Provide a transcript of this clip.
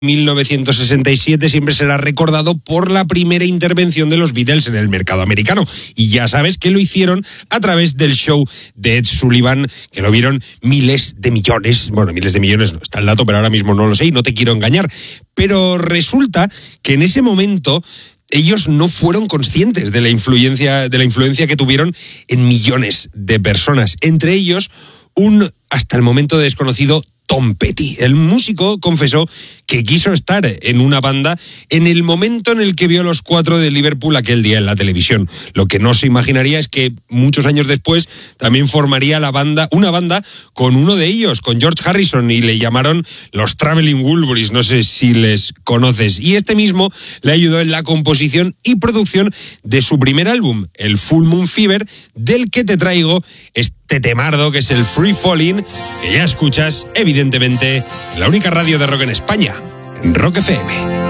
1967 siempre será recordado por la primera intervención de los Beatles en el mercado americano. Y ya sabes que lo hicieron a través del show de Ed Sullivan, que lo vieron miles de millones. Bueno, miles de millones no está el dato, pero ahora mismo no lo sé y no te quiero engañar. Pero resulta que en ese momento ellos no fueron conscientes de la influencia que tuvieron en millones de personas. Entre ellos, un hasta el momento desconocido Tom Petty. El músico confesó que quiso estar en una banda en el momento en el que vio a los Cuatro de Liverpool aquel día en la televisión. Lo que no se imaginaría es que muchos años después también formaría una banda con uno de ellos, con George Harrison, y le llamaron los Traveling Wilburys, no sé si les conoces. Y este mismo le ayudó en la composición y producción de su primer álbum, el Full Moon Fever, del que te traigo este temardo que es el Free Falling, que ya escuchas, evidentemente, la única radio de rock en España, Rock FM.